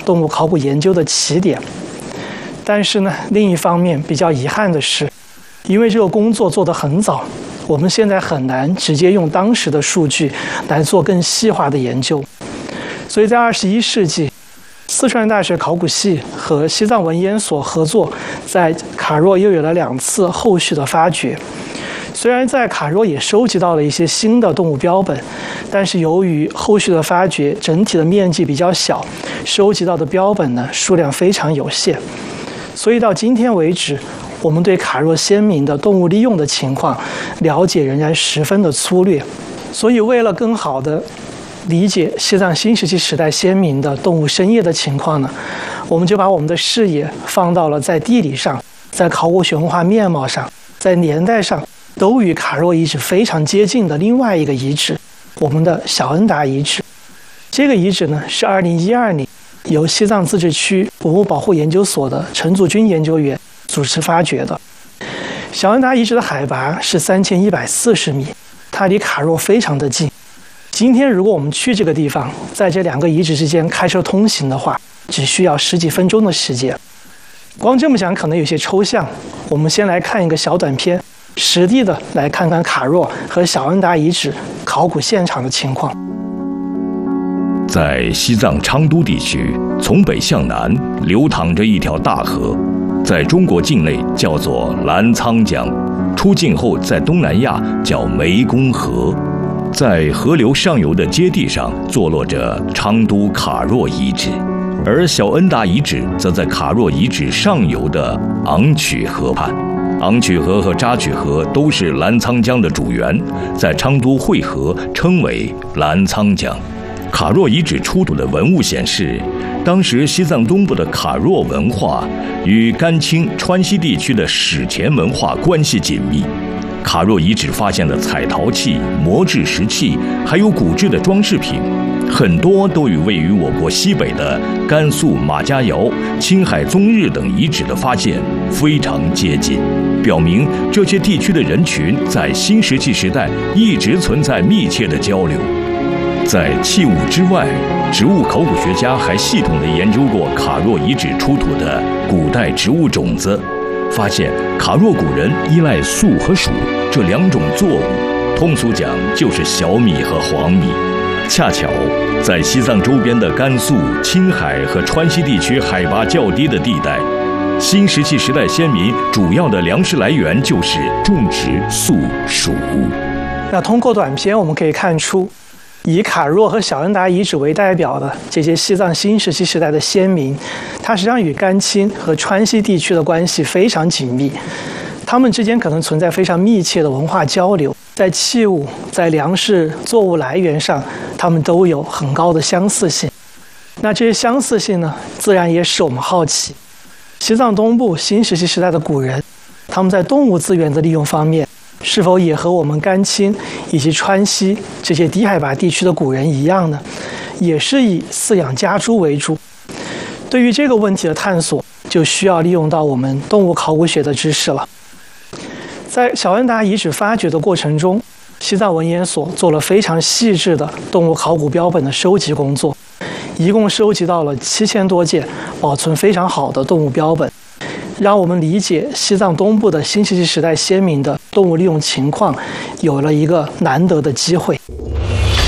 动物考古研究的起点。但是呢，另一方面比较遗憾的是，因为这个工作做得很早，我们现在很难直接用当时的数据来做更细化的研究。所以在21世纪，四川大学考古系和西藏文研所合作，在卡若又有了2次后续的发掘。虽然在卡若也收集到了一些新的动物标本，但是由于后续的发掘整体的面积比较小，收集到的标本呢数量非常有限，所以到今天为止，我们对卡若先民的动物利用的情况了解仍然十分的粗略。所以为了更好的理解西藏新石器时代先民的动物生业的情况呢，我们就把我们的视野放到了在地理上、在考古学文化面貌上、在年代上都与卡若遗址非常接近的另外一个遗址，我们的小恩达遗址。这个遗址呢是2012年由西藏自治区文物保护研究所的陈祖军研究员主持发掘的。小恩达遗址的海拔是3140米，它离卡若非常的近。今天如果我们去这个地方，在这2个遗址之间开车通行的话，只需要10几分钟的时间。光这么讲可能有些抽象，我们先来看一个小短片，实地的来看看卡若和小恩达遗址考古现场的情况。 在西藏昌都地区，从北向南流淌着一条大河，在中国境内叫做澜沧江，出境后在东南亚叫湄公河。在河流上游的阶地上坐落着昌都卡若遗址，而小恩达遗址则在卡若遗址上游的昂曲河畔。昂曲河和扎曲河都是澜沧江的主源，在昌都汇合，称为澜沧江。卡若遗址出土的文物显示，当时西藏东部的卡若文化与甘青、川西地区的史前文化关系紧密。卡若遗址发现的彩陶器、磨制石器，还有骨制的装饰品，很多都与位于我国西北的甘肃马家窑、青海宗日等遗址的发现非常接近，表明这些地区的人群在新石器时代一直存在密切的交流。在器物之外，植物考古学家还系统地研究过卡若遗址出土的古代植物种子，发现卡若古人依赖粟和黍这2种作物，通俗讲就是小米和黄米。恰巧在西藏周边的甘肃、青海和川西地区海拔较低的地带，新石器时代先民主要的粮食来源就是种植粟黍。 那通过短片我们可以看出，以卡若和小恩达遗址为代表的这些西藏新石器时代的先民，它实际上与甘青和川西地区的关系非常紧密，他们之间可能存在非常密切的文化交流，在器物、在粮食作物来源上，他们都有很高的相似性。那这些相似性呢，自然也使我们好奇，西藏东部新石器时代的古人，他们在动物资源的利用方面，是否也和我们甘青以及川西这些低海拔地区的古人一样呢？也是以饲养家猪为主。对于这个问题的探索，就需要利用到我们动物考古学的知识了。在小恩达遗址发掘的过程中，西藏文研所做了非常细致的动物考古标本的收集工作，一共收集到了7000多件保存非常好的动物标本，让我们理解西藏东部的新石器时代先民的动物利用情况有了一个难得的机会。